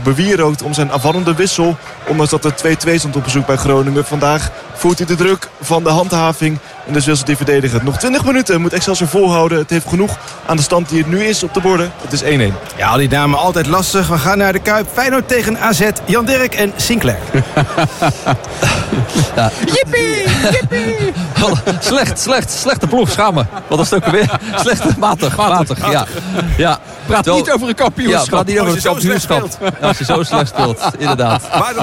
bewierookt om zijn aanvallende wissel. Ondanks dat er 2-2 stond op bezoek bij Groningen. Vandaag voert hij de druk van de handhaving. En dus wisselt hij verdedigen. Nog 20 minuten moet Excelsior volhouden. Het heeft genoeg aan de stand die het nu is op de borden. Het is 1-1. Ja, die namen altijd lastig. We gaan naar de Kuip. Feyenoord tegen AZ. Jan Dirk en Sinclair. Ja. Jippie, jippie. Slechte ploeg, schaam me. Wat is het ook alweer? Matig. Ja. Praat niet over een kampioenschap. Ja, praat niet over het kampioenschap. Als je zo slecht speelt, inderdaad.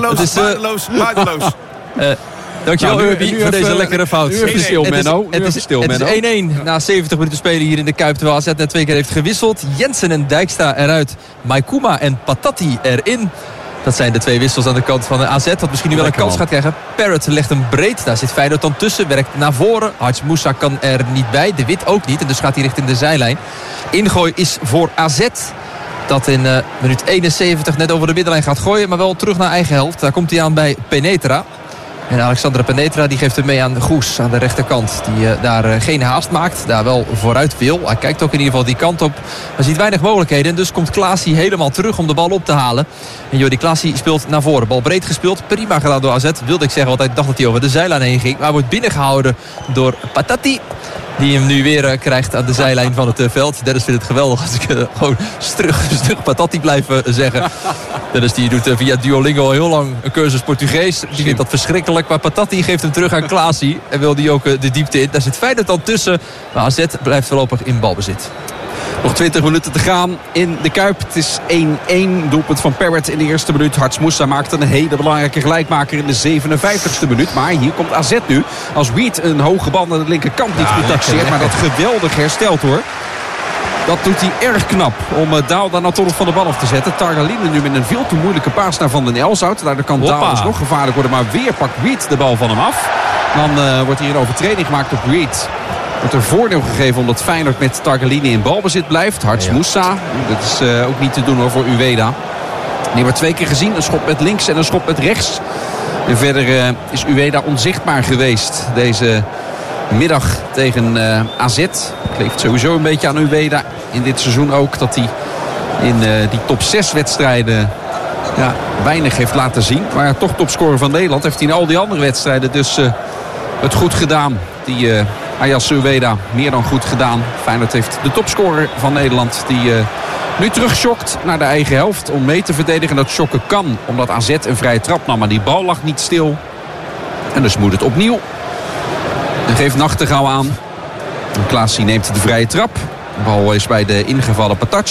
Waardeloos. Dankjewel, Urbi, voor deze lekkere fout. Nu even stil, Menno. Het is 1-1 na 70 minuten spelen hier in de Kuip. Terwijl AZ net 2 keer heeft gewisseld. Jensen en Dijkstra eruit. Maikuma en Patati erin. Dat zijn de 2 wissels aan de kant van de AZ. Wat misschien nu wel een kans gaat krijgen. Parrott legt hem breed. Daar zit Feyenoord dan tussen. Werkt naar voren. Harts Moussa kan er niet bij. De Wit ook niet. En dus gaat hij richting de zijlijn. Ingooi is voor AZ. Dat in minuut 71 net over de middenlijn gaat gooien. Maar wel terug naar eigen helft. Daar komt hij aan bij Penetra. En Alexandre Penetra die geeft hem mee aan Goes aan de rechterkant. Die daar geen haast maakt. Daar wel vooruit wil. Hij kijkt ook in ieder geval die kant op. Maar ziet weinig mogelijkheden. En dus komt Klaasie helemaal terug om de bal op te halen. En Jordi Klaasie speelt naar voren. Bal breed gespeeld. Prima gedaan door AZ. Wilde ik zeggen, want hij dacht dat hij over de zijlijn heen ging. Maar wordt binnengehouden door Patati. Die hem nu weer krijgt aan de zijlijn van het veld. Dennis vindt het geweldig als ik gewoon stug Patati blijf zeggen. Dennis die doet via Duolingo al heel lang een cursus Portugees. Die vindt dat verschrikkelijk. Maar Patati geeft hem terug aan Klaasie. En wil die ook de diepte in. Daar zit Feyenoord dan tussen. Maar AZ blijft voorlopig in balbezit. Nog 20 minuten te gaan in de Kuip. Het is 1-1. Doelpunt van Parrott in de eerste minuut. Harts Moussa maakt een hele belangrijke gelijkmaker in de 57e minuut. Maar hier komt AZ nu. Als Reed een hoge bal naar de linkerkant niet goed taxeert. Maar dat geweldig herstelt hoor. Dat doet hij erg knap om Daal daar nou toch van de bal af te zetten. Targaline nu met een veel te moeilijke paas naar Van den Elshout. Daar kan Daal dus nog gevaarlijk worden. Maar weer pakt Reed de bal van hem af. Dan wordt hier een overtreding gemaakt op Reed. Wordt er voordeel gegeven omdat Feyenoord met Targaline in balbezit blijft. Harts Moussa. Dat is ook niet te doen hoor voor Ueda. Die hebben we 2 keer gezien. Een schop met links en een schop met rechts. En verder is Ueda onzichtbaar geweest deze middag tegen AZ. Kleeft sowieso een beetje aan Ueda in dit seizoen ook. Dat hij in die top 6 wedstrijden weinig heeft laten zien. Maar toch topscorer van Nederland heeft hij in al die andere wedstrijden dus het goed gedaan. Die Ayas Ueda meer dan goed gedaan. Feyenoord heeft de topscorer van Nederland die nu terugschokt naar de eigen helft om mee te verdedigen. Dat schokken kan omdat AZ een vrije trap nam. Maar die bal lag niet stil. En dus moet het opnieuw. En geeft Nachtegaal aan. Klaasie neemt de vrije trap. De bal is bij de ingevallen Patac.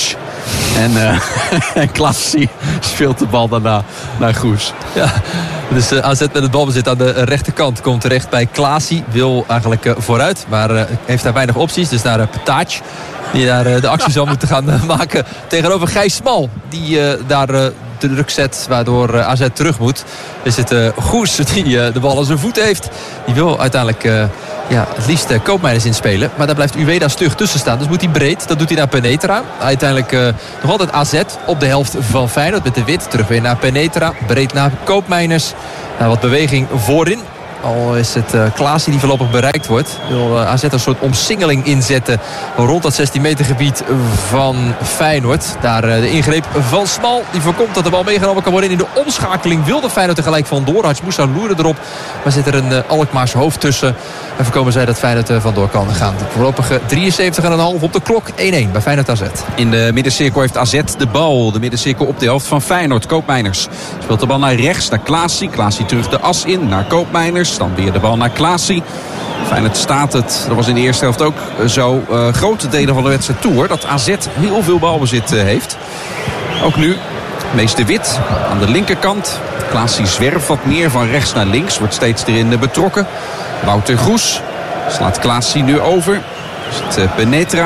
En Klaasie speelt de bal daarna naar Goes. Ja, dus AZ met het balbezit aan de rechterkant komt terecht bij Klaasie. Wil eigenlijk vooruit, maar heeft daar weinig opties. Dus naar Patac. Die daar de actie zal moeten gaan maken tegenover Gijs Smal. Die daar de druk zet waardoor AZ terug moet. Is het Goes die de bal aan zijn voet heeft. Die wil uiteindelijk het liefst Koopmeiners inspelen. Maar daar blijft Ueda stug tussen staan. Dus moet hij breed. Dat doet hij naar Penetra. Uiteindelijk nog altijd AZ op de helft van Feyenoord. Met de Wit terug weer naar Penetra. Breed naar Koopmeiners. Wat beweging voorin. Al is het Klaasie die voorlopig bereikt wordt. Wil AZ een soort omsingeling inzetten rond dat 16 meter gebied van Feyenoord. Daar de ingreep van Smal. Die voorkomt dat de bal meegenomen kan worden. In de omschakeling wilde Feyenoord tegelijk vandoor. Harts Moussa loerde erop. Maar zit er een Alkmaars hoofd tussen. En voorkomen zij dat Feyenoord vandoor kan gaan. Voorlopig 73,5 op de klok. 1-1 bij Feyenoord AZ. In de middencirkel heeft AZ de bal. De middencirkel op de helft van Feyenoord. Koopmeiners speelt de bal naar rechts, naar Klaasie. Klaasie terug de as in, naar Koopmeiners. Dan weer de bal naar Klaasie. Feyenoord staat het. Dat was in de eerste helft ook zo grote delen van de wedstrijd toe hoor. Dat AZ heel veel balbezit heeft. Ook nu meester Wit aan de linkerkant. Klaasie zwerft wat meer van rechts naar links. Wordt steeds erin betrokken. Wouter Goes slaat Klaasie nu over. Is het Penetra.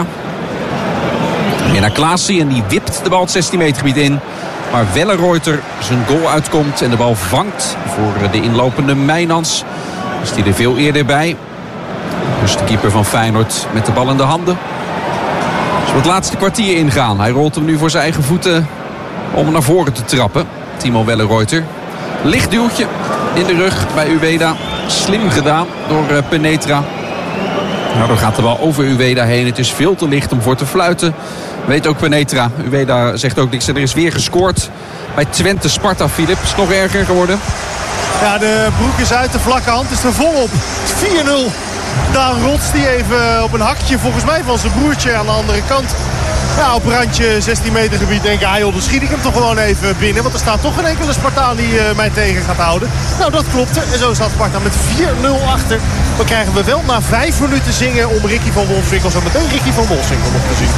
Weer naar Klaasie en die wipt de bal het 16 meter gebied in. Maar Wellenreuter zijn goal uitkomt en de bal vangt voor de inlopende Mijnans. Is die er veel eerder bij. Dus de keeper van Feyenoord met de bal in de handen. Dus het laatste kwartier ingaan. Hij rolt hem nu voor zijn eigen voeten om hem naar voren te trappen. Timo Wellenreuter. Licht duwtje in de rug bij Ueda. Slim gedaan door Penetra. Nou, dan gaat de bal over Uweda heen. Het is veel te licht om voor te fluiten. Weet ook Penetra. Uweda zegt ook niks. En er is weer gescoord bij Twente Sparta, Filip. Is het nog erger geworden? Ja, de broek is uit. De vlakke hand is er volop. 4-0. Daan Rots die even op een hakje volgens mij van zijn broertje aan de andere kant. Ja, op randje 16 meter gebied denken, joh, dan schiet ik hem toch gewoon even binnen. Want er staat toch geen enkele Spartaan die mij tegen gaat houden. Nou, dat klopte. En zo staat Sparta met 4-0 achter. Dan krijgen we wel na 5 minuten zingen om Ricky van Wolfswinkel. Zo meteen Ricky van Wolfswinkel nog te zien.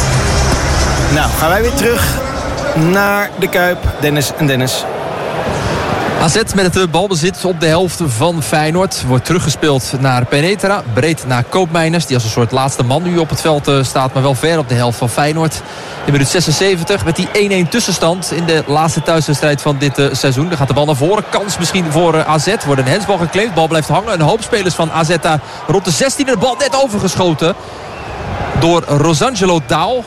Nou, gaan wij weer terug naar de Kuip. Dennis en Dennis. AZ met het balbezit op de helft van Feyenoord. Wordt teruggespeeld naar Penetra. Breed naar Koopmeiners. Die als een soort laatste man nu op het veld staat. Maar wel ver op de helft van Feyenoord. In minuut 76 met die 1-1 tussenstand in de laatste thuiswedstrijd van dit seizoen. Dan gaat de bal naar voren. Kans misschien voor AZ. Wordt een hensbal geclaimd. De bal blijft hangen. Een hoop spelers van AZ daar rond de 16. De bal net overgeschoten door Rosangelo Daal.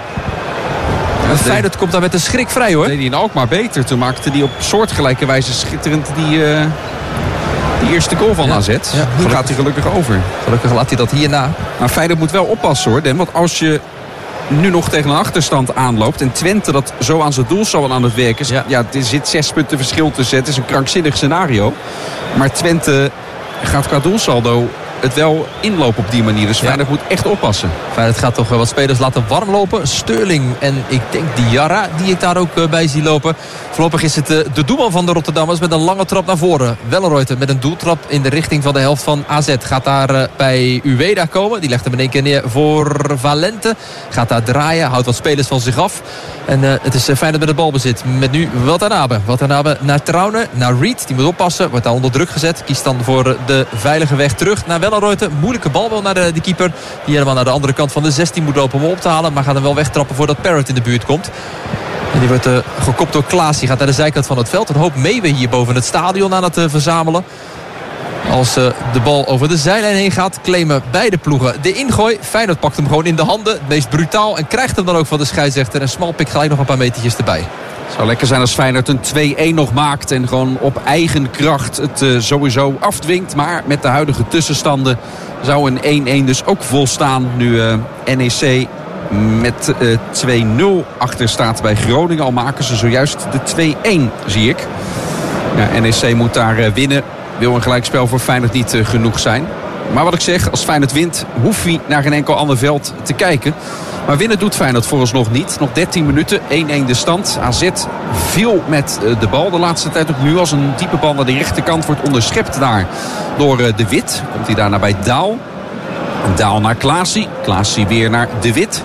Feyenoord komt daar met een schrik vrij, hoor. Deed hij in Alkmaar beter. Toen maakte hij op soortgelijke wijze schitterend die eerste goal van AZ. Ja, nu gaat hij gelukkig over. Gelukkig laat hij dat hierna. Maar Feyenoord moet wel oppassen, hoor. Want als je nu nog tegen een achterstand aanloopt en Twente dat zo aan zijn doel zal aan het werken is. Ja, er zit 6 punten verschil tussen. Het is een krankzinnig scenario. Maar Twente gaat qua doelsaldo het wel inlopen op die manier. Dus Feyenoord moet echt oppassen. Feyenoord gaat toch wat spelers laten warmlopen. Sterling en ik denk Diarra die ik daar ook bij zie lopen. Voorlopig is het de doelman van de Rotterdammers met een lange trap naar voren. Wellenreuter met een doeltrap in de richting van de helft van AZ. Gaat daar bij Uweda komen. Die legt hem in één keer neer voor Valente. Gaat daar draaien. Houdt wat spelers van zich af. En het is Feyenoord met het balbezit. Met nu Watanabe. Watanabe naar Trauner. Naar Reed. Die moet oppassen. Wordt daar onder druk gezet. Kiest dan voor de veilige weg terug naar Wellenreuter. Moeilijke bal wel naar de keeper. Die helemaal naar de andere kant van de 16 moet lopen om op te halen. Maar gaat hem wel wegtrappen voordat Parrott in de buurt komt. En die wordt gekopt door Klaas. Die gaat naar de zijkant van het veld. Een hoop Meeuwen hier boven het stadion aan het verzamelen. Als de bal over de zijlijn heen gaat, claimen beide ploegen de ingooi. Feyenoord pakt hem gewoon in de handen. Het meest brutaal. En krijgt hem dan ook van de scheidsrechter. En Smal pikt gelijk nog een paar metertjes erbij. Het zou lekker zijn als Feyenoord een 2-1 nog maakt. En gewoon op eigen kracht het sowieso afdwingt. Maar met de huidige tussenstanden zou een 1-1 dus ook volstaan. Nu NEC met 2-0 achter staat bij Groningen. Al maken ze zojuist de 2-1, zie ik. Ja, NEC moet daar winnen. Wil een gelijkspel voor Feyenoord niet genoeg zijn. Maar wat ik zeg, als Feyenoord wint, hoeft hij naar geen enkel ander veld te kijken. Maar winnen doet Feyenoord vooralsnog niet. Nog 13 minuten, 1-1 de stand. AZ viel met de bal de laatste tijd ook nu. Als een diepe bal naar de rechterkant wordt onderschept daar door De Wit. Komt hij daarna bij Daal. Daal naar Klaasie. Klaasie weer naar De Wit.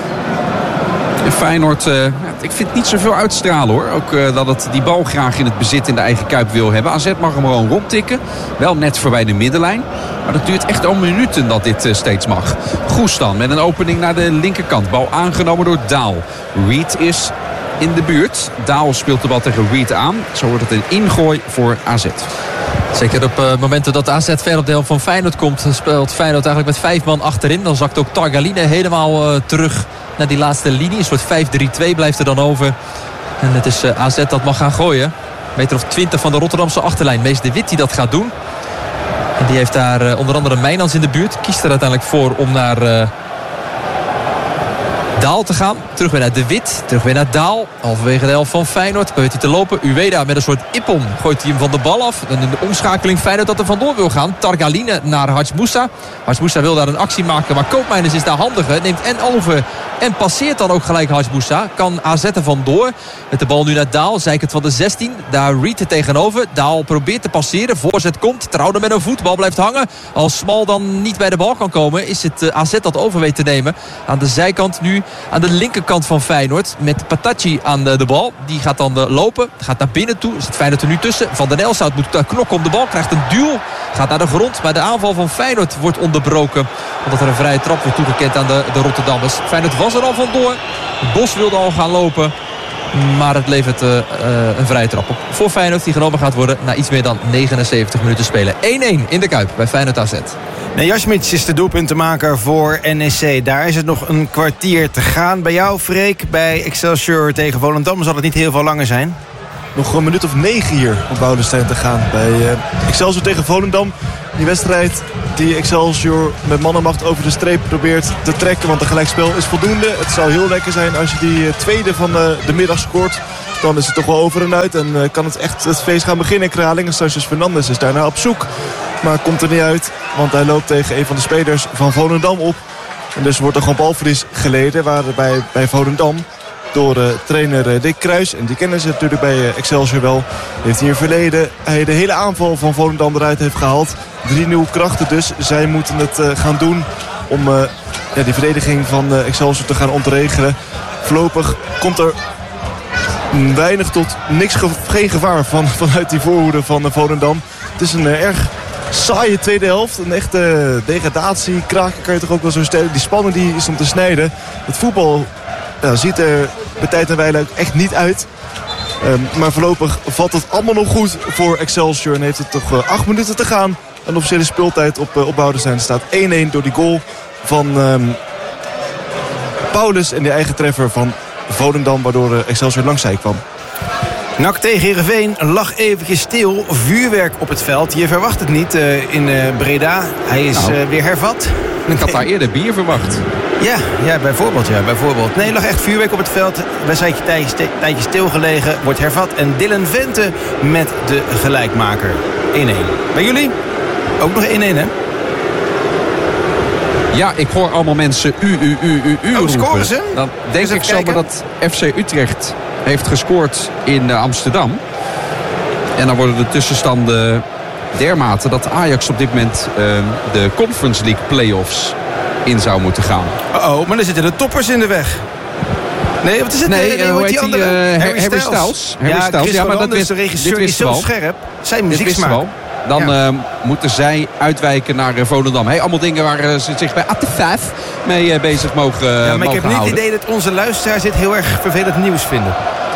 En Feyenoord, ik vind het niet zoveel uitstralen, hoor. Ook dat het die bal graag in het bezit in de eigen Kuip wil hebben. AZ mag hem gewoon rondtikken. Wel net voorbij de middenlijn. Maar dat duurt echt al minuten dat dit steeds mag. Goes dan met een opening naar de linkerkant. Bal aangenomen door Daal. Reed is in de buurt. Daal speelt de bal tegen Reed aan. Zo wordt het een ingooi voor AZ. Zeker op momenten dat AZ ver op de helft van Feyenoord komt, speelt Feyenoord eigenlijk met 5 man achterin. Dan zakt ook Targaline helemaal terug naar die laatste linie. Een soort 5-3-2 blijft er dan over. En het is AZ dat mag gaan gooien. Meter of 20 van de Rotterdamse achterlijn. Mees De Wit die dat gaat doen. En die heeft daar onder andere Mijnans in de buurt. Kiest er uiteindelijk voor om naar Daal te gaan. Terug weer naar De Wit. Terug weer naar Daal. Halverwege de helft van Feyenoord. Probeert hij te lopen. Uweda met een soort ippon gooit hij hem van de bal af. En in de omschakeling Feyenoord dat er vandoor wil gaan. Targaline naar Hadj Moussa. Hadj Moussa wil daar een actie maken. Maar Koopmeiners is daar handiger. Neemt en over. En passeert dan ook gelijk Hadj Moussa. Kan AZ er vandoor. Met de bal nu naar Daal. Zijkant van de 16. Daar Reed er tegenover. Daal probeert te passeren. Voorzet komt. Trouwde met een voet. Bal blijft hangen. Als Smal dan niet bij de bal kan komen, is het AZ dat over weet te nemen. Aan de zijkant nu. Aan de linkerkant van Feyenoord. Met Patachi aan de bal. Die gaat dan lopen. Gaat naar binnen toe. Zit Feyenoord er nu tussen. Van den Elshout moet knokken om de bal. Krijgt een duel. Gaat naar de grond. Maar de aanval van Feyenoord wordt onderbroken. Omdat er een vrije trap wordt toegekend aan de Rotterdammers. Feyenoord was er al vandoor. Bos wilde al gaan lopen. Maar het levert een vrije trap op voor Feyenoord. Die genomen gaat worden na iets meer dan 79 minuten spelen. 1-1 in de Kuip bij Feyenoord AZ. Nee, Jasmic is de doelpuntenmaker voor NEC. Daar is het nog een kwartier te gaan. Bij jou, Freek, bij Excelsior tegen Volendam zal het niet heel veel langer zijn. nog een minuut of 9 hier op Woudenstein te gaan. Bij Excelsior tegen Volendam. Die wedstrijd die Excelsior met mannenmacht over de streep probeert te trekken. Want een gelijkspel is voldoende. Het zou heel lekker zijn als je die tweede van de middag scoort. Dan is het toch wel over en uit. En kan het echt het feest gaan beginnen in Kralingen. Sanchez Fernandes is daarna op zoek. Maar komt er niet uit. Want hij loopt tegen een van de spelers van Volendam op. En dus wordt er gewoon balverlies geleden. Waarbij bij Volendam door trainer Dick Kruijs. En die kennen ze natuurlijk bij Excelsior wel. Heeft hier verleden hij de hele aanval van Volendam eruit heeft gehaald. 3 nieuwe krachten dus. Zij moeten het gaan doen om die verdediging van Excelsior te gaan ontregelen. Voorlopig komt er weinig tot niks, geen gevaar vanuit die voorhoede van Volendam. Het is een erg saaie tweede helft. Een echte degradatie. Kraken kan je toch ook wel zo stellen. Die spanning die is om te snijden. Het voetbal ziet er bij tijd en wijle echt niet uit. Maar voorlopig valt het allemaal nog goed voor Excelsior. En heeft het toch 8 minuten te gaan. Een officiële speeltijd op Woudenstein staat 1-1 door die goal van Paulus. En die eigen treffer van Volendam, waardoor Excelsior langs zij kwam. NAC tegen Heerenveen lag eventjes stil. Vuurwerk op het veld. Je verwacht het niet in Breda. Hij is weer hervat. Ik had daar eerder bier verwacht. Ja, bijvoorbeeld. Nee, er lag echt vuurwerk op het veld. Wedstrijdje tijdje stilgelegen. Wordt hervat. En Dylan Vente met de gelijkmaker. 1-1. Bij jullie? Ook nog 1-1, hè? Ja, ik hoor allemaal mensen roepen. Scoren ze? Dan denk ik zomaar dat FC Utrecht heeft gescoord in Amsterdam. En dan worden de tussenstanden dermate dat Ajax op dit moment de Conference League play-offs in zou moeten gaan. Maar dan zitten de toppers in de weg. Nee, wat is het? Nee, hoe heet die andere? Harry Styles. Ja, maar dat is de regisseur, die is zo scherp. Zijn muzieksmaak. Dan moeten zij uitwijken naar Volendam. Allemaal dingen waar ze zich bij AT5 mee bezig mogen houden. Maar ik heb niet het idee dat onze luisteraars dit heel erg vervelend nieuws vinden.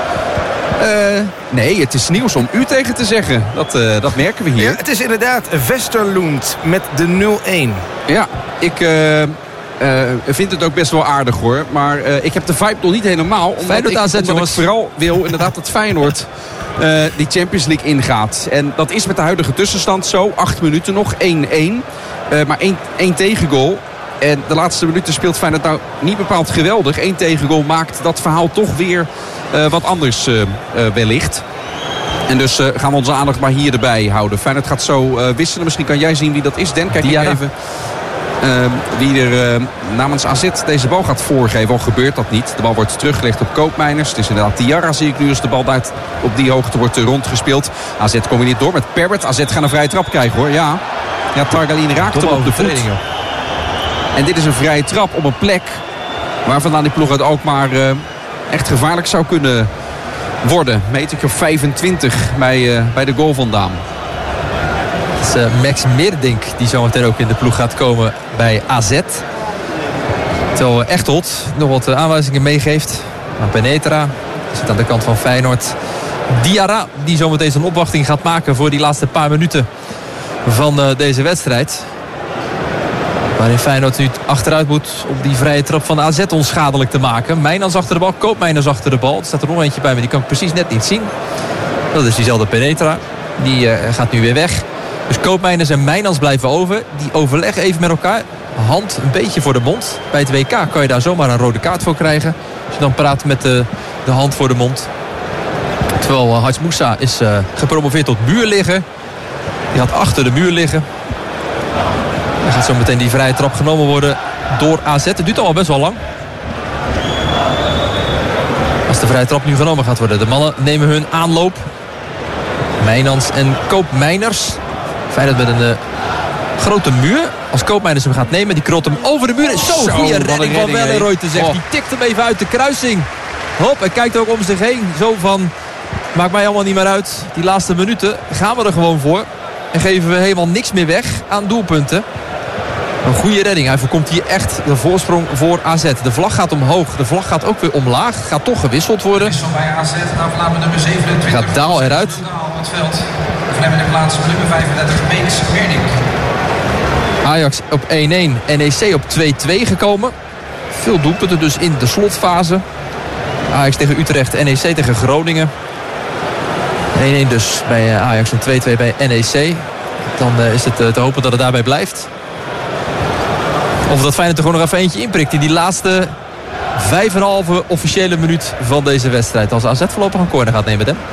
Nee, het is nieuws om u tegen te zeggen. Dat merken we hier. Ja, het is inderdaad Westerlund met de 0-1. Ja, ik vind het ook best wel aardig hoor. Maar ik heb de vibe nog niet helemaal. Omdat ik vooral wil inderdaad dat Feyenoord die Champions League ingaat. En dat is met de huidige tussenstand zo. 8 minuten nog, 1-1. Maar 1 tegengoal. En de laatste minuten speelt Feyenoord nou niet bepaald geweldig. 1 tegengoal maakt dat verhaal toch weer wat anders wellicht. En dus gaan we onze aandacht maar hier erbij houden. Feyenoord gaat zo wisselen. Misschien kan jij zien wie dat is, Den. Kijk even wie er namens AZ deze bal gaat voorgeven. Al gebeurt dat niet. De bal wordt teruggelegd op Koopmeiners. Het is inderdaad Diarra, zie ik nu, als de bal daar op die hoogte wordt rondgespeeld. AZ combineert door met Perwert. AZ gaat een vrije trap krijgen hoor. Ja, Targalin raakt hem op de voet. En dit is een vrije trap op een plek waar vandaan die ploeg uit Alkmaar echt gevaarlijk zou kunnen worden. Meter of 25 bij de goal vandaan. Het is Max Meerdink die zometeen ook in de ploeg gaat komen bij AZ. Terwijl Echtelt nog wat aanwijzingen meegeeft aan Penetra. Zit aan de kant van Feyenoord. Diarra die zometeen zijn opwachting gaat maken voor die laatste paar minuten van deze wedstrijd. Waarin Feyenoord nu achteruit moet om die vrije trap van AZ onschadelijk te maken. Mijnans achter de bal, Koopmeiners achter de bal. Er staat er nog eentje bij me, die kan ik precies net niet zien. Dat is diezelfde Penetra. Die gaat nu weer weg. Dus Koopmeiners en Mijnans blijven over. Die overleggen even met elkaar. Hand een beetje voor de mond. Bij het WK kan je daar zomaar een rode kaart voor krijgen. Als je dan praat met de hand voor de mond. Terwijl Hats Moussa is gepromoveerd tot muurligger. Die gaat achter de muur liggen. Dan gaat zo meteen die vrije trap genomen worden door AZ. Het duurt al best wel lang. Als de vrije trap nu genomen gaat worden. De mannen nemen hun aanloop. Mijnans en Koopmeiners. Feyenoord met een grote muur. Als Koopmeiners hem gaat nemen, die krult hem over de muur. Zo, goede redding van Wellenreuter zegt. Die tikt hem even uit de kruising. Hop, hij kijkt ook om zich heen. Zo van, maakt mij allemaal niet meer uit. Die laatste minuten gaan we er gewoon voor. En geven we helemaal niks meer weg aan doelpunten. Een goede redding. Hij voorkomt hier echt de voorsprong voor AZ. De vlag gaat omhoog. De vlag gaat ook weer omlaag. Gaat toch gewisseld worden. Bij AZ, aflaat nummer 27. Gaat Daal eruit. Op het veld. We hebben de plaats op nummer 35. Meeks Meerdink. Ajax op 1-1. NEC op 2-2 gekomen. Veel doelpunten dus in de slotfase. Ajax tegen Utrecht. NEC tegen Groningen. 1-1 dus bij Ajax en 2-2 bij NEC. Dan is het te hopen dat het daarbij blijft. Of dat Feyenoord er gewoon nog even eentje inprikt in die laatste 5,5 officiële minuut van deze wedstrijd. Als AZ voorlopig een corner gaat nemen, Dan.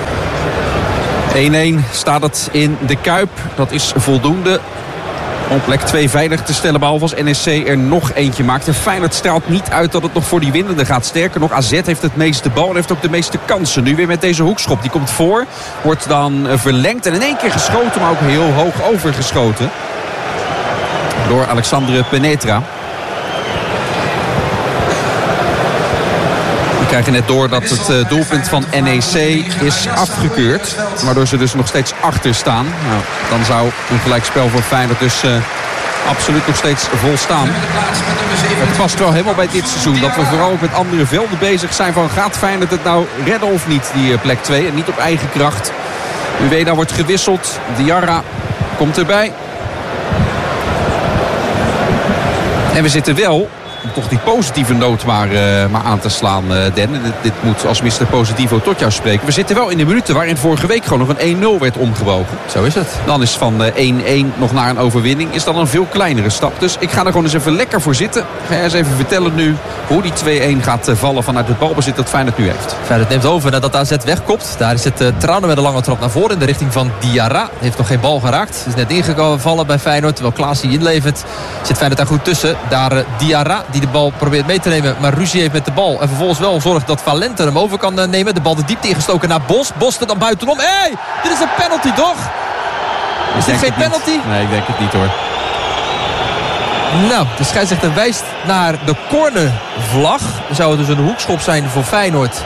1-1 staat het in de Kuip. Dat is voldoende om plek 2 veilig te stellen. Behalve als NEC er nog eentje maakt. En Feyenoord straalt niet uit dat het nog voor die winnende gaat. Sterker nog, AZ heeft het meeste bal en heeft ook de meeste kansen. Nu weer met deze hoekschop. Die komt voor. Wordt dan verlengd en in één keer geschoten. Maar ook heel hoog overgeschoten. Door Alexandre Penetra. We krijgen net door dat het doelpunt van NEC is afgekeurd. Waardoor ze dus nog steeds achter staan. Nou, dan zou een gelijkspel voor Feyenoord dus absoluut nog steeds volstaan. Het past wel helemaal bij dit seizoen. Dat we vooral ook met andere velden bezig zijn van gaat Feyenoord het nou redden of niet, die plek 2. En niet op eigen kracht. Ueda wordt gewisseld. Diarra komt erbij. En we zitten wel, om toch die positieve noot maar aan te slaan, Den. Dit moet als Mr. Positivo tot jou spreken. We zitten wel in de minuten waarin vorige week gewoon nog een 1-0 werd omgebogen. Zo is het. Dan is van 1-1 nog naar een overwinning. Is dan een veel kleinere stap. Dus ik ga er gewoon eens even lekker voor zitten. Ga jij eens even vertellen nu hoe die 2-1 gaat vallen vanuit het balbezit dat Feyenoord nu heeft. Feyenoord neemt over nadat AZ wegkopt. Daar is het Trauner met een lange trap naar voren in de richting van Diarra. Heeft nog geen bal geraakt. Is net ingevallen bij Feyenoord. Terwijl Klaas die inlevert. Zit Feyenoord daar goed tussen. Daar Diarra die de bal probeert mee te nemen. Maar ruzie heeft met de bal. En vervolgens wel zorgt dat Valente hem over kan nemen. De bal de diepte ingestoken naar Bos. Bos er dan buitenom. Hé! Dit is een penalty toch? Is dit geen penalty? Niet. Nee, ik denk het niet hoor. Nou, de scheidsrechter wijst naar de cornervlag. Zou het dus een hoekschop zijn voor Feyenoord.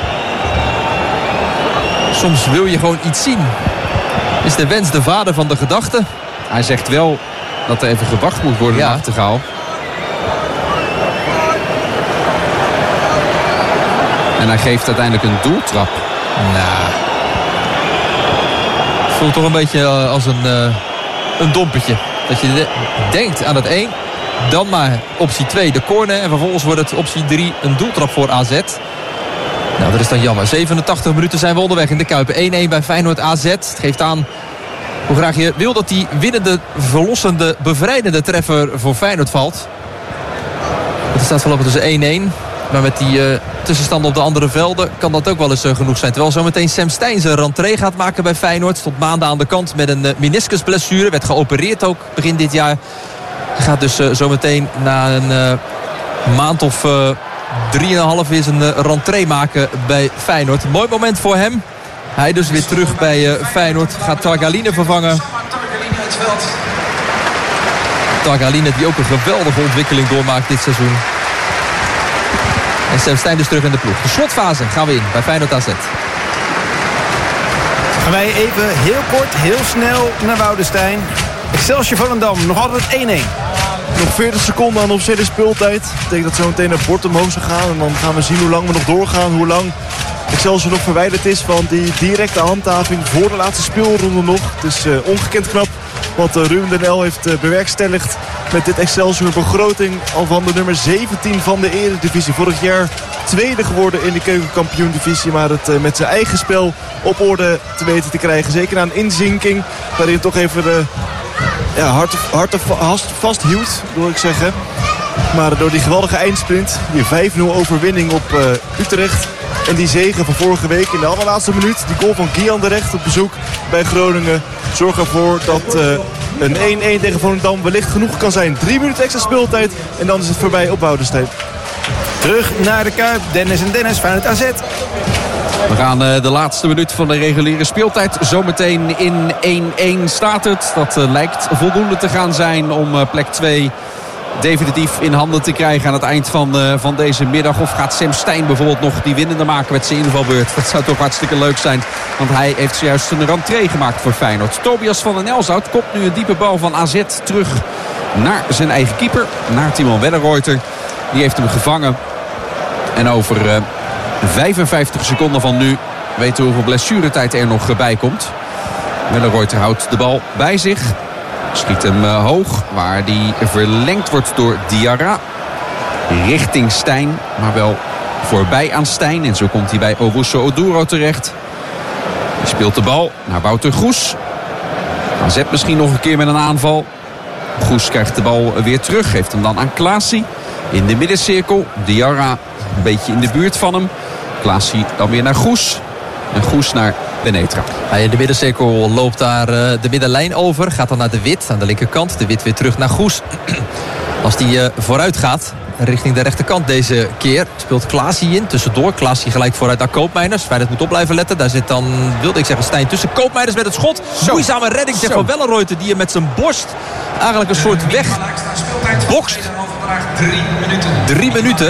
Soms wil je gewoon iets zien. Is de wens de vader van de gedachte? Hij zegt wel dat er even gewacht moet worden naar Achtergaal. En hij geeft uiteindelijk een doeltrap. Nou. Voelt toch een beetje als een dompetje. Dat je denkt aan het 1. Dan maar optie 2 de corner. En vervolgens wordt het optie 3 een doeltrap voor AZ. Nou, dat is dan jammer. 87 minuten zijn we onderweg in de Kuip. 1-1 bij Feyenoord AZ. Het geeft aan hoe graag je wil dat die winnende, verlossende, bevrijdende treffer voor Feyenoord valt. Het staat voorlopig tussen 1-1. Maar met die tussenstanden op de andere velden kan dat ook wel eens genoeg zijn. Terwijl zometeen Sam Steijn zijn rentree gaat maken bij Feyenoord. Stond maanden aan de kant met een meniscusblessure. Werd geopereerd ook begin dit jaar. Gaat dus zometeen na een maand of 3,5 weer zijn rentree maken bij Feyenoord. Een mooi moment voor hem. Hij dus weer terug bij Feyenoord. Gaat Targaline vervangen. Targaline die ook een geweldige ontwikkeling doormaakt dit seizoen. En Sam Steijn dus terug in de ploeg. De slotfase gaan we in bij Feyenoord AZ. Gaan wij even heel kort, heel snel naar Woudenstein. Excelsior Volendam, nog altijd 1-1. Nog 40 seconden aan de officiële speeltijd. Dat betekent dat zo meteen het bord omhoog zal gaan. En dan gaan we zien hoe lang we nog doorgaan. Hoe lang Excelsior nog verwijderd is van die directe handhaving voor de laatste speelronde nog. Het is ongekend knap wat Ruben den Uyl heeft bewerkstelligd met dit Excelsior begroting al van de nummer 17 van de Eredivisie. Vorig jaar tweede geworden in de keukenkampioen-divisie, maar het met zijn eigen spel op orde te weten te krijgen. Zeker na een inzinking waarin toch even de hart vasthield, wil ik zeggen. Maar door die geweldige eindsprint, die 5-0 overwinning op Utrecht en die zege van vorige week in de allerlaatste minuut, die goal van Guian de Recht op bezoek bij Groningen, zorgt ervoor dat een 1-1 tegen Volendam wellicht genoeg kan zijn. 3 minuten extra speeltijd en dan is het voorbij op Woudenstein. Terug naar de Kuip, Dennis en Dennis, Feyenoord AZ. We gaan de laatste minuut van de reguliere speeltijd. Zometeen in 1-1 staat het. Dat lijkt voldoende te gaan zijn om plek 2 definitief in handen te krijgen aan het eind van deze middag. Of gaat Sam Steijn bijvoorbeeld nog die winnende maken met zijn invalbeurt? Dat zou toch hartstikke leuk zijn. Want hij heeft zojuist een rentree gemaakt voor Feyenoord. Tobias van den Elshout kopt nu een diepe bal van AZ terug naar zijn eigen keeper. Naar Timon Wellenreuter. Die heeft hem gevangen. En over 55 seconden van nu weten we hoeveel blessuretijd er nog bij komt. Wellenreuter houdt de bal bij zich. Schiet hem hoog, waar die verlengd wordt door Diarra. Richting Steijn, maar wel voorbij aan Steijn. En zo komt hij bij Owusu Oduro terecht. Speelt de bal naar Wouter Goes. AZ misschien nog een keer met een aanval. Goes krijgt de bal weer terug. Geeft hem dan aan Klaasie. In de middencirkel. Diarra een beetje in de buurt van hem. Klaasie dan weer naar Goes. En Goes naar Penetra. In de middencirkel loopt daar de middenlijn over. Gaat dan naar de Wit aan de linkerkant. De Wit weer terug naar Goes. Als die vooruit gaat richting de rechterkant deze keer, speelt Klaasie in. Tussendoor Klaasie gelijk vooruit naar Koopmeiners. Feyenoord moet op blijven letten. Daar zit dan, wilde ik zeggen, Stijn tussen. Koopmeiners met het schot. Moeizame redding van Wellenreuter, die je met zijn borst eigenlijk een soort weg bokst. 3 minuten.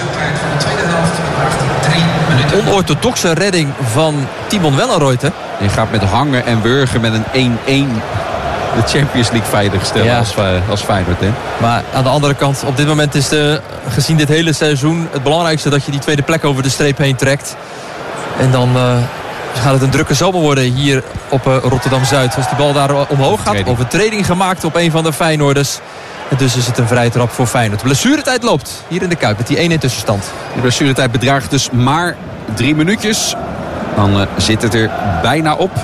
Onorthodoxe redding van Timon Wellenreuter. Je gaat met hangen en wurgen met een 1-1 de Champions League veilig stellen als Feyenoord. Hè? Maar aan de andere kant, op dit moment is gezien dit hele seizoen het belangrijkste dat je die tweede plek over de streep heen trekt. En dan gaat het een drukke zomer worden hier op Rotterdam-Zuid. Als die bal daar omhoog gaat, overtreding gemaakt op een van de Feyenoorders. En dus is het een vrije trap voor Feyenoord. De blessuretijd loopt hier in de Kuip met die 1-1 tussenstand. De blessuretijd bedraagt dus maar 3 minuutjes. Dan zit het er bijna op.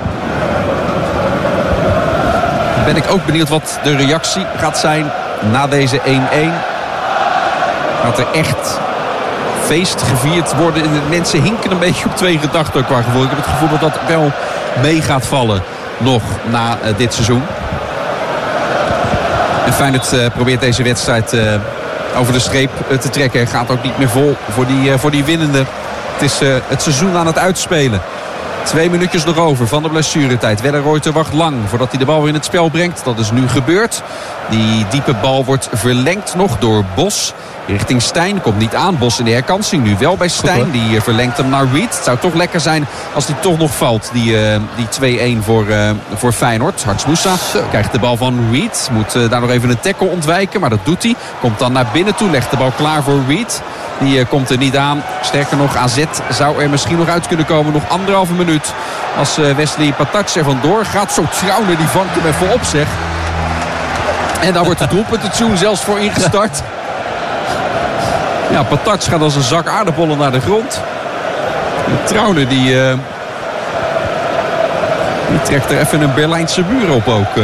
Dan ben ik ook benieuwd wat de reactie gaat zijn na deze 1-1. Gaat er echt feest gevierd worden? De mensen hinken een beetje op 2 gedachten qua gevoel. Ik heb het gevoel dat dat wel mee gaat vallen nog na dit seizoen. En Feyenoord probeert deze wedstrijd over de streep te trekken. En gaat ook niet meer vol voor die winnende. Het is het seizoen aan het uitspelen. 2 minuutjes nog over van de blessuretijd. Wellenreuter wacht lang voordat hij de bal weer in het spel brengt. Dat is nu gebeurd. Die diepe bal wordt verlengd nog door Bos. Richting Stijn. Komt niet aan. Bos in de herkansing. Nu wel bij Stijn. Die verlengt hem naar Reed. Het zou toch lekker zijn als die toch nog valt. Die 2-1 voor Feyenoord. Harts Moussa krijgt de bal van Reed. Moet daar nog even een tackle ontwijken. Maar dat doet hij. Komt dan naar binnen toe. Legt de bal klaar voor Reed. Die komt er niet aan. Sterker nog, AZ zou er misschien nog uit kunnen komen. Nog 1,5 minuut. Als Wesley Patac er vandoor gaat. Zo Trouwner, die vangt hem even op, zeg. En daar wordt het doelpuntenseizoen zelfs voor ingestart. Ja, Patac gaat als een zak aardappelen naar de grond. Trouwner, die trekt er even een Berlijnse muur op ook.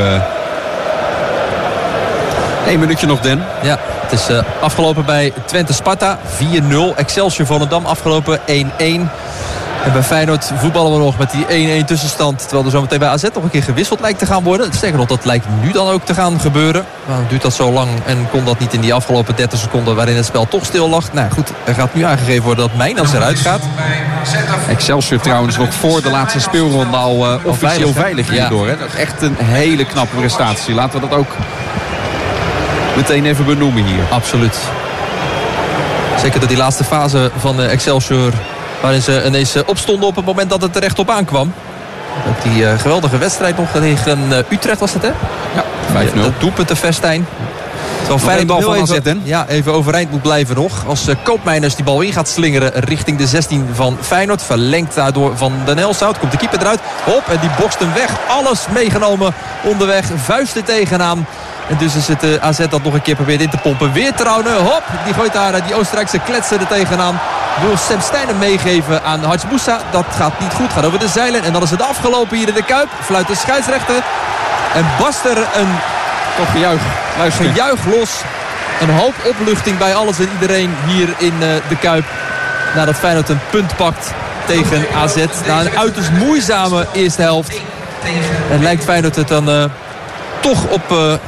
1 minuutje nog, Den. Ja, het is afgelopen bij Twente-Sparta. 4-0. Excelsior Volendam afgelopen 1-1. En bij Feyenoord voetballen we nog met die 1-1 tussenstand. Terwijl er zometeen bij AZ nog een keer gewisseld lijkt te gaan worden. Sterker nog, dat lijkt nu dan ook te gaan gebeuren. Waarom duurt dat zo lang en kon dat niet in die afgelopen 30 seconden waarin het spel toch stil lag? Nou goed, er gaat nu aangegeven worden dat Mijnans eruit gaat. Excelsior trouwens nog voor de laatste speelronde al officieel veilig hierdoor. Hè? Dat is echt een hele knappe prestatie. Laten we dat ook meteen even benoemen hier. Absoluut. Zeker dat die laatste fase van Excelsior, waarin ze ineens opstonden op het moment dat het er echt op aankwam. Ook die geweldige wedstrijd nog tegen Utrecht was het, hè? Ja, 5-0. Dat doelpuntenfestijn. Terwijl Feyenoord bal van even overeind moet blijven nog. Als Koopmeiners die bal in gaat slingeren richting de 16 van Feyenoord. Verlengt daardoor van Den Helsout. Komt de keeper eruit. Hop, en die bokst hem weg. Alles meegenomen onderweg. Vuisten tegenaan. En dus is het AZ dat nog een keer probeert in te pompen. Weer Trouwner. Hop, die gooit daar die Oostenrijkse kletser er tegenaan. Wil Sam Steijn hem meegeven aan Harts Moussa. Dat gaat niet goed. Gaat over de zeilen. En dan is het afgelopen hier in de Kuip. Fluit de scheidsrechter. En barst er een gejuich los. Een hoop opluchting bij alles en iedereen hier in de Kuip. Nadat Feyenoord een punt pakt tegen AZ. Na een uiterst moeizame eerste helft. En lijkt Feyenoord het dan toch op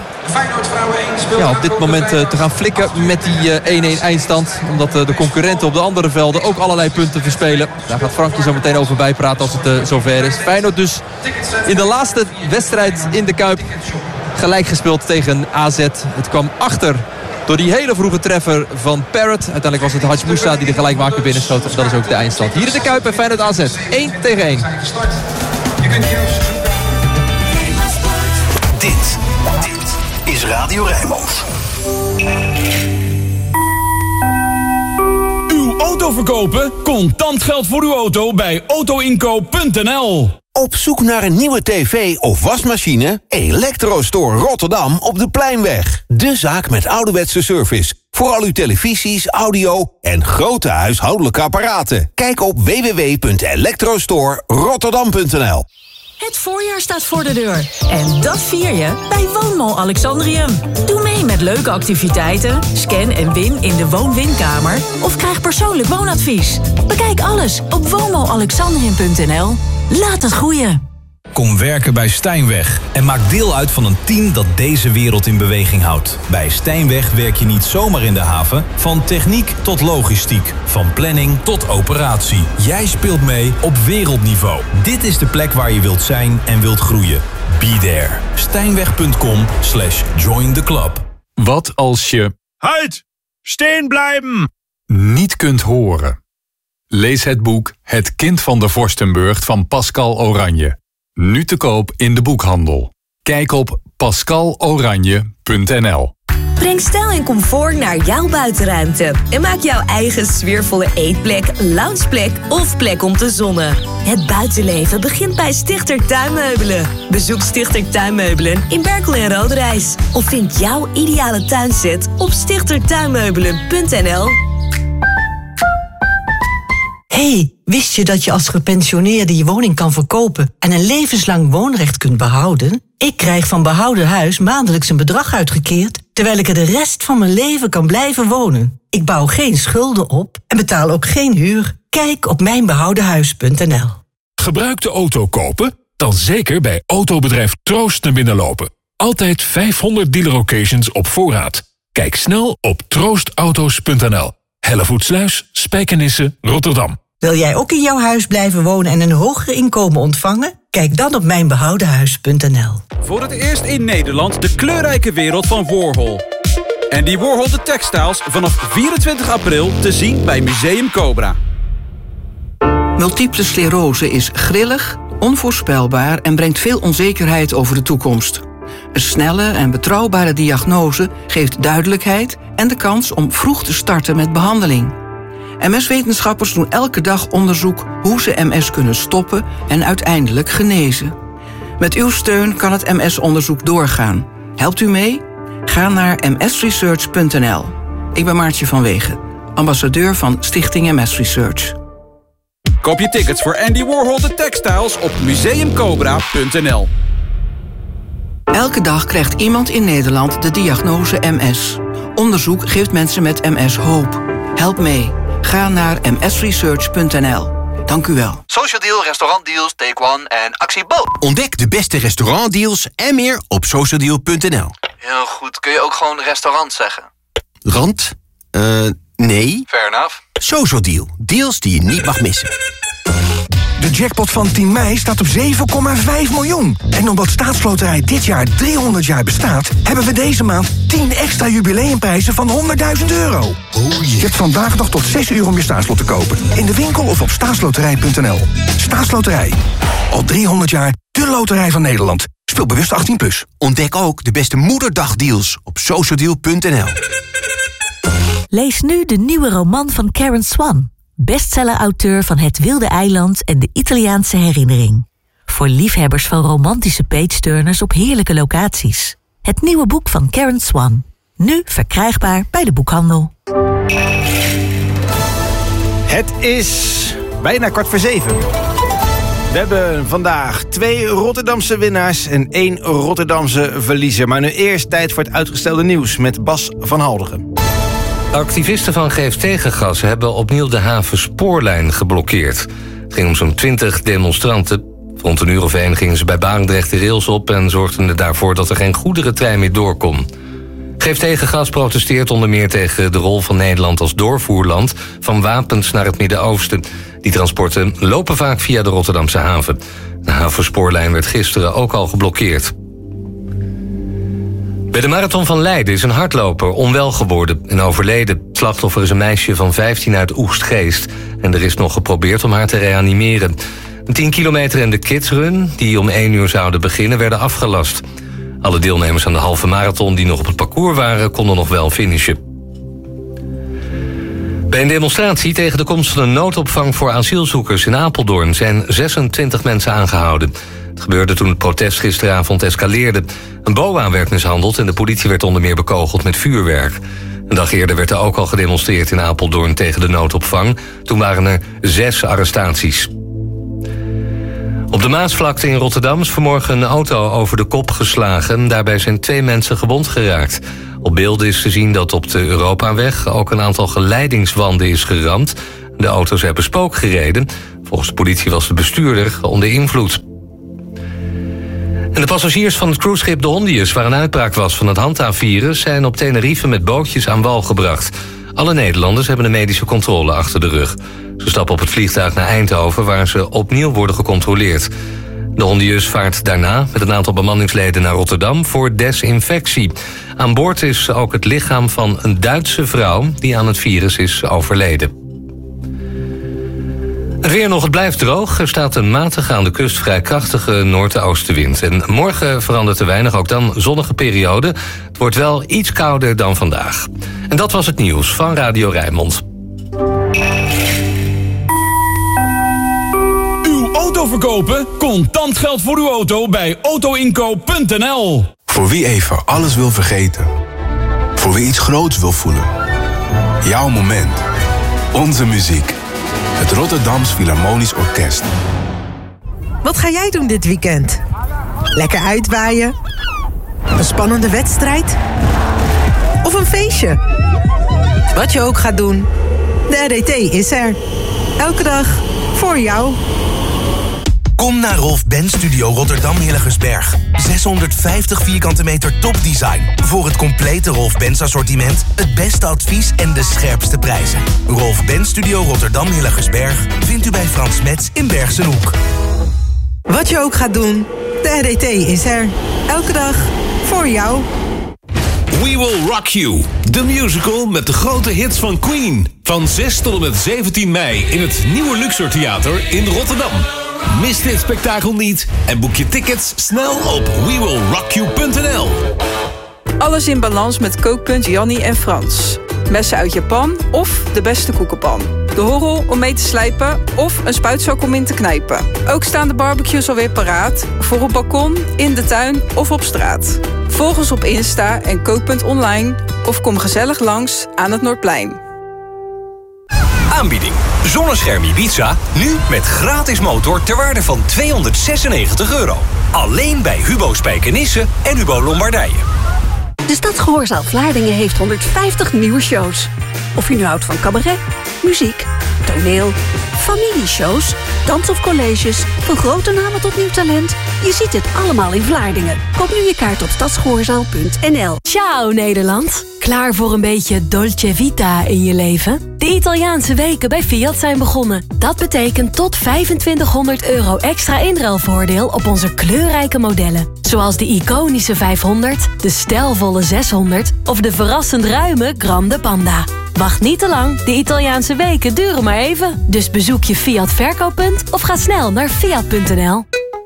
dit moment te gaan flikken met die 1-1 eindstand. Omdat de concurrenten op de andere velden ook allerlei punten verspelen. Daar gaat Frankje zo meteen over bijpraten als het zover is. Feyenoord dus in de laatste wedstrijd in de Kuip gelijk gespeeld tegen AZ. Het kwam achter door die hele vroege treffer van Parrott. Uiteindelijk was het Harts Moussa die de gelijkmaker binnenschoot. Dat is ook de eindstand. Hier in de Kuip bij Feyenoord AZ. 1-1. Dit is Radio Rijnmond. Uw auto verkopen? Contant geld voor uw auto bij autoinkoop.nl. Op zoek naar een nieuwe tv of wasmachine? Electrostore Rotterdam op de Pleinweg. De zaak met ouderwetse service. Voor al uw televisies, audio en grote huishoudelijke apparaten. Kijk op www.electrostorotterdam.nl. Het voorjaar staat voor de deur. En dat vier je bij Woonmall Alexandrium. Doe mee met leuke activiteiten, scan en win in de woon-winkamer of krijg persoonlijk woonadvies. Bekijk alles op woonmallalexandrium.nl. Laat het groeien. Kom werken bij Stijnweg en maak deel uit van een team dat deze wereld in beweging houdt. Bij Stijnweg werk je niet zomaar in de haven, van techniek tot logistiek, van planning tot operatie. Jij speelt mee op wereldniveau. Dit is de plek waar je wilt zijn en wilt groeien. Be there. Stijnweg.com/join the club. Wat als je... Halt! Steen blijven! ...niet kunt horen? Lees het boek Het kind van de Vorstenburg van Pascal Oranje. Nu te koop in de boekhandel. Kijk op pascaloranje.nl. Breng stijl en comfort naar jouw buitenruimte. En maak jouw eigen sfeervolle eetplek, loungeplek of plek om te zonnen. Het buitenleven begint bij Stichter Tuinmeubelen. Bezoek Stichter Tuinmeubelen in Berkel en Roderijs. Of vind jouw ideale tuinset op stichtertuinmeubelen.nl. Hey, wist je dat je als gepensioneerde je woning kan verkopen en een levenslang woonrecht kunt behouden? Ik krijg van Behouden Huis maandelijks een bedrag uitgekeerd, terwijl ik er de rest van mijn leven kan blijven wonen. Ik bouw geen schulden op en betaal ook geen huur. Kijk op mijnbehoudenhuis.nl. Gebruikte auto kopen? Dan zeker bij autobedrijf Troost naar binnen lopen. Altijd 500 dealer occasions op voorraad. Kijk snel op troostauto's.nl. Hellevoetsluis, Spijkenisse, Rotterdam. Wil jij ook in jouw huis blijven wonen en een hoger inkomen ontvangen? Kijk dan op mijnbehoudenhuis.nl. Voor het eerst in Nederland de kleurrijke wereld van Warhol. Andy Warhol de Textiles vanaf 24 april te zien bij Museum Cobra. Multiple sclerose is grillig, onvoorspelbaar en brengt veel onzekerheid over de toekomst. Een snelle en betrouwbare diagnose geeft duidelijkheid en de kans om vroeg te starten met behandeling. MS-wetenschappers doen elke dag onderzoek hoe ze MS kunnen stoppen en uiteindelijk genezen. Met uw steun kan het MS-onderzoek doorgaan. Helpt u mee? Ga naar msresearch.nl. Ik ben Maartje van Wegen, ambassadeur van Stichting MS Research. Koop je tickets voor Andy Warhol de Textiles op museumcobra.nl. Elke dag krijgt iemand in Nederland de diagnose MS. Onderzoek geeft mensen met MS hoop. Help mee. Ga naar msresearch.nl. Dank u wel. Social Deal, restaurantdeals, Take One en Actie Bo. Ontdek de beste restaurantdeals en meer op socialdeal.nl. Heel goed. Kun je ook gewoon restaurant zeggen? Rand? Nee. Fair enough. Social Deal. Deals die je niet mag missen. De jackpot van 10 mei staat op 7,5 miljoen. En omdat Staatsloterij dit jaar 300 jaar bestaat, hebben we deze maand 10 extra jubileumprijzen van €100.000. Je hebt vandaag nog tot 6 uur om je staatslot te kopen. In de winkel of op staatsloterij.nl. Staatsloterij. Al 300 jaar de loterij van Nederland. Speel bewust 18+. Ontdek ook de beste moederdagdeals op socialdeal.nl. Lees nu de nieuwe roman van Karen Swan. Bestseller-auteur van Het Wilde Eiland en de Italiaanse Herinnering. Voor liefhebbers van romantische page-turners op heerlijke locaties. Het nieuwe boek van Karen Swan. Nu verkrijgbaar bij de boekhandel. Het is bijna 6:15. We hebben vandaag 2 Rotterdamse winnaars en 1 Rotterdamse verliezer. Maar nu eerst tijd voor het uitgestelde nieuws met Bas van Haldegen. Activisten van Geef Tegengas hebben opnieuw de Havenspoorlijn geblokkeerd. Het ging om zo'n 20 demonstranten. Rond een uur of 1 gingen ze bij Barendrecht de rails op en zorgden er daarvoor dat er geen goederentrein meer door kon. Geef Tegengas protesteert onder meer tegen de rol van Nederland als doorvoerland van wapens naar het Midden-Oosten. Die transporten lopen vaak via de Rotterdamse haven. De Havenspoorlijn werd gisteren ook al geblokkeerd. Bij de marathon van Leiden is een hardloper onwel geworden en overleden. Het slachtoffer is een meisje van 15 uit Oegstgeest. En er is nog geprobeerd om haar te reanimeren. Een 10 kilometer en de kidsrun, die om 1 uur zouden beginnen, werden afgelast. Alle deelnemers aan de halve marathon die nog op het parcours waren, konden nog wel finishen. Bij een demonstratie tegen de komst van een noodopvang voor asielzoekers in Apeldoorn zijn 26 mensen aangehouden. Het gebeurde toen het protest gisteravond escaleerde. Een BOA werd mishandeld en de politie werd onder meer bekogeld met vuurwerk. Een dag eerder werd er ook al gedemonstreerd in Apeldoorn tegen de noodopvang. Toen waren er 6 arrestaties. Op de Maasvlakte in Rotterdam is vanmorgen een auto over de kop geslagen. Daarbij zijn 2 mensen gewond geraakt. Op beelden is te zien dat op de Europaweg ook een aantal geleidingswanden is geramd. De auto's hebben spook gereden. Volgens de politie was de bestuurder onder invloed. En de passagiers van het cruiseschip de Hondius, waar een uitbraak was van het handhaafvirus, zijn op Tenerife met bootjes aan wal gebracht. Alle Nederlanders hebben een medische controle achter de rug. Ze stappen op het vliegtuig naar Eindhoven, waar ze opnieuw worden gecontroleerd. De Hondius vaart daarna met een aantal bemanningsleden naar Rotterdam voor desinfectie. Aan boord is ook het lichaam van een Duitse vrouw die aan het virus is overleden. Het weer nog, het blijft droog. Er staat een matige aan de kust vrij krachtige noordoostenwind. En morgen verandert er weinig, ook dan zonnige periode. Het wordt wel iets kouder dan vandaag. En dat was het nieuws van Radio Rijnmond. Uw auto verkopen? Contant geld voor uw auto bij autoinkoop.nl. Voor wie even alles wil vergeten. Voor wie iets groots wil voelen. Jouw moment. Onze muziek. Het Rotterdams Philharmonisch Orkest. Wat ga jij doen dit weekend? Lekker uitwaaien? Een spannende wedstrijd? Of een feestje? Wat je ook gaat doen, de RDT is er. Elke dag voor jou. Kom naar Rolf Benz Studio Rotterdam Hillegersberg. 650 vierkante meter topdesign. Voor het complete Rolf Benz assortiment, het beste advies en de scherpste prijzen. Rolf Benz Studio Rotterdam Hillegersberg vindt u bij Frans Metz in Bergsenhoek. Wat je ook gaat doen, de RDT is er. Elke dag voor jou. We Will Rock You, de musical met de grote hits van Queen. Van 6 tot en met 17 mei in het Nieuwe Luxor Theater in Rotterdam. Mis dit spektakel niet en boek je tickets snel op wewillrockyou.nl. Alles in balans met kookpunt Jannie en Frans. Messen uit Japan of de beste koekenpan. De horrel om mee te slijpen of een spuitzak om in te knijpen. Ook staan de barbecues alweer paraat. Voor op balkon, in de tuin of op straat. Volg ons op Insta en kookpunt online of kom gezellig langs aan het Noordplein. Aanbieding. Zonnescherm Ibiza, nu met gratis motor ter waarde van €296. Alleen bij Hubo Spijkenisse en Hubo Lombardije. De Stadsgehoorzaal Vlaardingen heeft 150 nieuwe shows. Of je nu houdt van cabaret, muziek, toneel, familieshows, dans of colleges, van grote namen tot nieuw talent. Je ziet het allemaal in Vlaardingen. Koop nu je kaart op stadsgehoorzaal.nl. Ciao Nederland. Klaar voor een beetje dolce vita in je leven? De Italiaanse weken bij Fiat zijn begonnen. Dat betekent tot €2500 extra inruilvoordeel op onze kleurrijke modellen. Zoals de iconische 500, de stijlvolle 600 of de verrassend ruime Grande Panda. Wacht niet te lang, de Italiaanse weken duren maar even. Dus bezoek je Fiat verkooppunt of ga snel naar fiat.nl.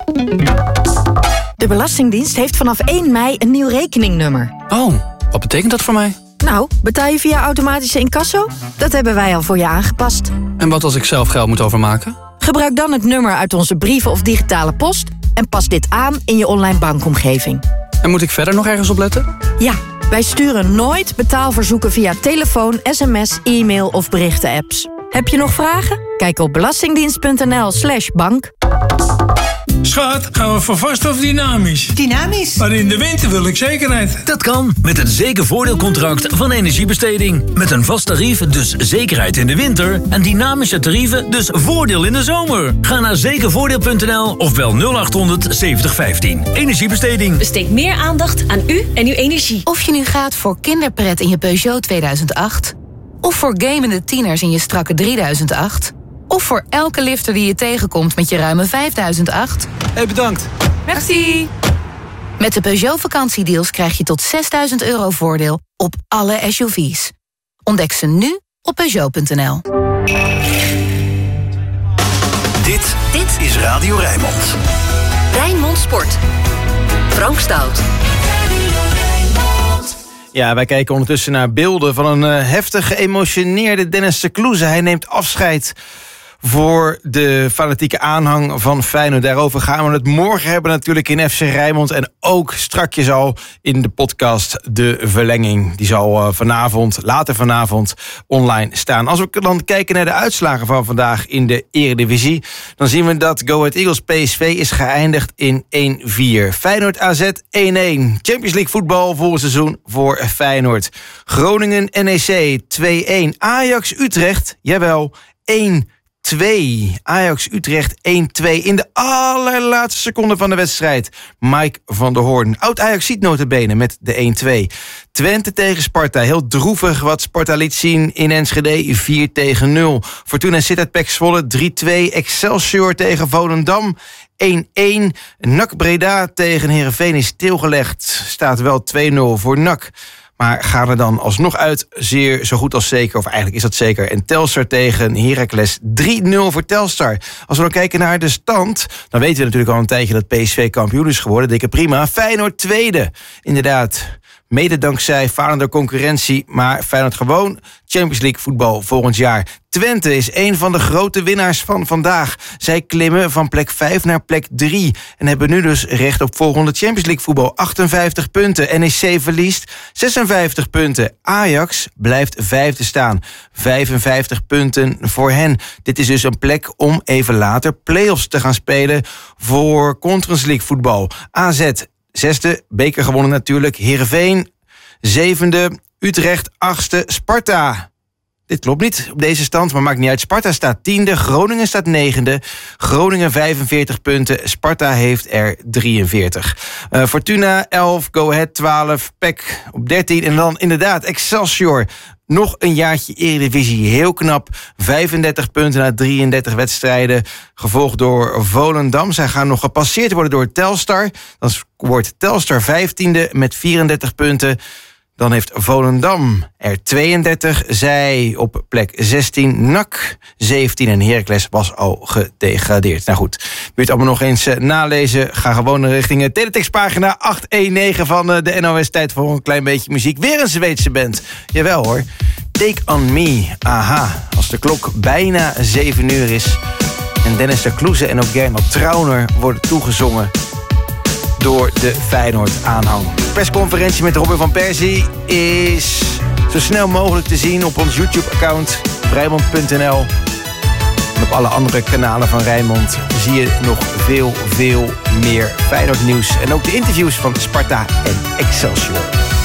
De Belastingdienst heeft vanaf 1 mei een nieuw rekeningnummer. Oh, wat betekent dat voor mij? Nou, betaal je via automatische incasso? Dat hebben wij al voor je aangepast. En wat als ik zelf geld moet overmaken? Gebruik dan het nummer uit onze brieven of digitale post en pas dit aan in je online bankomgeving. En moet ik verder nog ergens op letten? Ja, wij sturen nooit betaalverzoeken via telefoon, sms, e-mail of berichten-apps. Heb je nog vragen? Kijk op belastingdienst.nl/bank. Schat, gaan we voor vast of dynamisch? Dynamisch. Maar in de winter wil ik zekerheid. Dat kan, met het zekervoordeelcontract van Energiebesteding. Met een vast tarief, dus zekerheid in de winter. En dynamische tarieven, dus voordeel in de zomer. Ga naar zekervoordeel.nl of bel 0800 7015. Energiebesteding. Besteed meer aandacht aan u en uw energie. Of je nu gaat voor kinderpret in je Peugeot 2008... of voor gamende tieners in je strakke 3008... of voor elke lifter die je tegenkomt met je ruime 5008. Hey, bedankt. Merci. Met de Peugeot vakantiedeals krijg je tot €6.000 voordeel op alle SUV's. Ontdek ze nu op Peugeot.nl. Dit is Radio Rijnmond. Rijnmond Sport. Frank Stout. Ja, wij kijken ondertussen naar beelden van een heftig geëmotioneerde Dennis de Kloeze. Hij neemt afscheid voor de fanatieke aanhang van Feyenoord. Daarover gaan we het morgen hebben natuurlijk in FC Rijnmond. En ook strakjes al in de podcast De Verlenging. Die zal later vanavond online staan. Als we dan kijken naar de uitslagen van vandaag in de Eredivisie, dan zien we dat Go Ahead Eagles PSV is geëindigd in 1-4. Feyenoord AZ 1-1. Champions League voetbal volgend seizoen voor Feyenoord. Groningen NEC 2-1. Ajax Utrecht, jawel, 1-2. Ajax Utrecht 1-2 in de allerlaatste seconde van de wedstrijd. Mike van der Hoorn. Oud-Ajax ziet notabene met de 1-2. Twente tegen Sparta. Heel droevig wat Sparta liet zien in Enschede. 4-0. Fortuna Sittard PEC Zwolle 3-2. Excelsior tegen Volendam 1-1. NAC Breda tegen Heerenveen is stilgelegd. Staat wel 2-0 voor NAC. Maar gaan er dan alsnog uit, zeer zo goed als zeker, of eigenlijk is dat zeker. En Telstar tegen Heracles 3-0 voor Telstar. Als we dan kijken naar de stand, dan weten we natuurlijk al een tijdje dat PSV kampioen is geworden. Dikke prima. Feyenoord tweede. Inderdaad, mede dankzij falende concurrentie, maar Feyenoord gewoon Champions League voetbal volgend jaar. Twente is een van de grote winnaars van vandaag. Zij klimmen van plek 5 naar plek 3 en hebben nu dus recht op volgende Champions League voetbal. 58 punten. NEC verliest 56 punten. Ajax blijft vijfde staan. 55 punten voor hen. Dit is dus een plek om even later play-offs te gaan spelen voor Conference League voetbal. AZ 6e, beker gewonnen natuurlijk. Heerenveen 7e, Utrecht 8e, Sparta. Dit klopt niet op deze stand, maar maakt niet uit. Sparta staat 10e, Groningen staat 9e. Groningen 45 punten, Sparta heeft er 43. Fortuna 11, Go Ahead 12, PEC op 13. En dan inderdaad Excelsior. Nog een jaartje Eredivisie, heel knap. 35 punten na 33 wedstrijden. Gevolgd door Volendam. Zij gaan nog gepasseerd worden door Telstar. Dan wordt Telstar 15e met 34 punten. Dan heeft Volendam er 32. Zij op plek 16. NAC 17 en Heracles was al gedegradeerd. Nou goed, wil je het allemaal nog eens nalezen? Ga gewoon richting de teletextpagina 819 van de NOS. Tijd voor een klein beetje muziek. Weer een Zweedse band. Jawel hoor. Take On Me. Aha. Als de klok bijna 7 uur is en Dennis de Kloeze en ook Gernot Trauner worden toegezongen door de Feyenoord-aanhang. De persconferentie met Robin van Persie is zo snel mogelijk te zien op ons YouTube-account Rijnmond.nl. En op alle andere kanalen van Rijnmond zie je nog veel meer Feyenoord-nieuws. En ook de interviews van Sparta en Excelsior.